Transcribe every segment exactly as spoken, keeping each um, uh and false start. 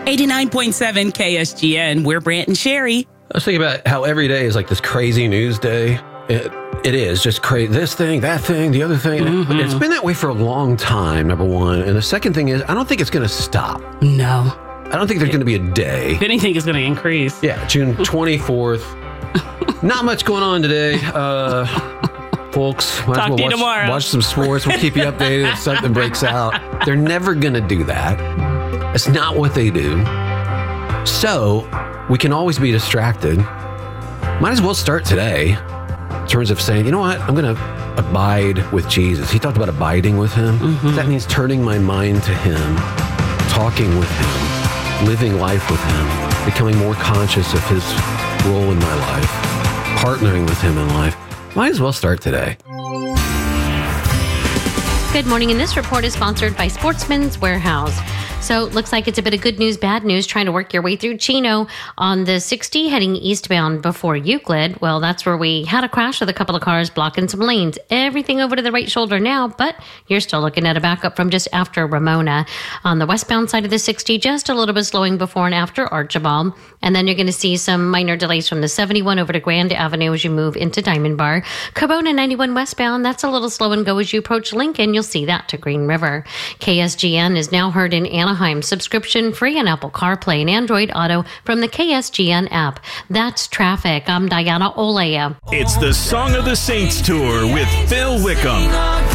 eighty-nine point seven K S G N. We're Brant and Sherry. I was thinking about how every day is like this crazy news day. It, it is just crazy. This thing, that thing, the other thing. Mm-hmm. It's been that way for a long time, number one. And the second thing is, I don't think it's going to stop. No. I don't think there's going to be a day. If anything, it's going to increase. Yeah, June twenty-fourth. Not much going on today. Uh, folks, might Talk as well to you watch, tomorrow. watch some sports. We'll keep you updated if something breaks out. They're never going to do that. That's not what they do. So we can always be distracted. Might as well start today in terms of saying, you know what, I'm going to abide with Jesus. He talked about abiding with him. Mm-hmm. That means turning my mind to him, talking with him, living life with him, becoming more conscious of his role in my life, partnering with him in life. Might as well start today. Good morning, and this report is sponsored by Sportsman's Warehouse. So it looks like it's a bit of good news, bad news, trying to work your way through Chino on the sixty heading eastbound before Euclid. Well, that's where we had a crash with a couple of cars blocking some lanes. Everything over to the right shoulder now, but you're still looking at a backup from just after Ramona. On the westbound side of the sixty, just a little bit slowing before and after Archibald. And then you're going to see some minor delays from the seventy-one over to Grand Avenue as you move into Diamond Bar. Corona ninety-one westbound, that's a little slow and go as you approach Lincoln. You'll see that to Green River. K S G N is now heard in Anaheim. Subscription free on Apple CarPlay and Android Auto from the K S G N app. That's traffic. I'm Diana Olea. It's the Song of the Saints Tour with Phil Wickham.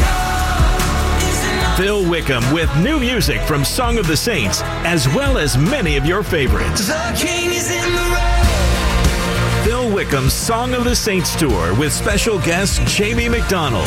Phil Wickham with new music from Song of the Saints, as well as many of your favorites. Phil Wickham's Song of the Saints Tour with special guest Jamie McDonald.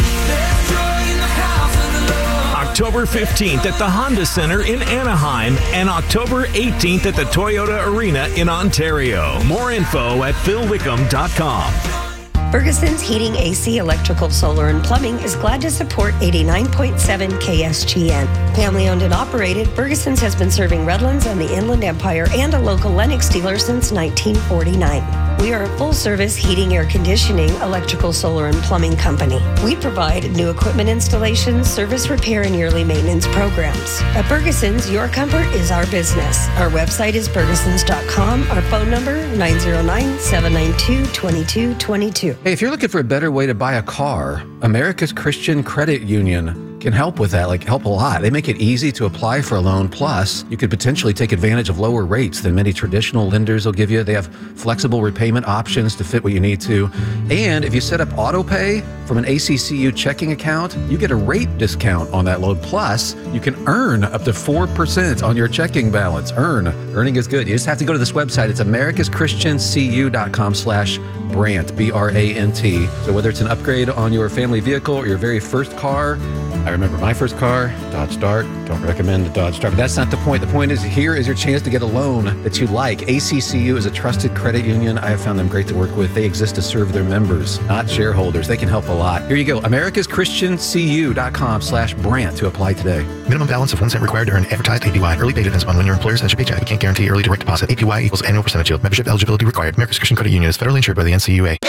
October fifteenth at the Honda Center in Anaheim and October eighteenth at the Toyota Arena in Ontario. More info at phil wickham dot com. Ferguson's Heating, A C, Electrical, Solar, and Plumbing is glad to support eighty-nine point seven K S G N. Family owned and operated, Ferguson's has been serving Redlands and the Inland Empire and a local Lennox dealer since nineteen forty-nine. We are a full-service heating, air conditioning, electrical, solar, and plumbing company. We provide new equipment installations, service repair, and yearly maintenance programs. At Ferguson's, your comfort is our business. Our website is fergusons dot com. Our phone number, nine zero nine, seven nine two, two two two two. Hey, if you're looking for a better way to buy a car, America's Christian Credit Union can help with that, like help a lot. They make it easy to apply for a loan. Plus, you could potentially take advantage of lower rates than many traditional lenders will give you. They have flexible repayment options to fit what you need to. And if you set up auto pay from an A C C U checking account, you get a rate discount on that loan. Plus, you can earn up to four percent on your checking balance. Earn. Earning is good. You just have to go to this website. It's americas christian c u dot com slash Brant, B R A N T. So whether it's an upgrade on your family vehicle or your very first car, I remember my first car, Dodge Dart. Don't recommend the Dodge Dart, but that's not the point. The point is, here is your chance to get a loan that you like. A C C U is a trusted credit union. I have found them great to work with. They exist to serve their members, not shareholders. They can help a lot. Here you go, americas christian c u dot com slash Brant to apply today. Minimum balance of one cent required to earn advertised A P Y. Early pay depends upon when your employer sends your paycheck. We can't guarantee early direct deposit. A P Y equals annual percentage yield. Membership eligibility required. America's Christian Credit Union is federally insured by the N C U A.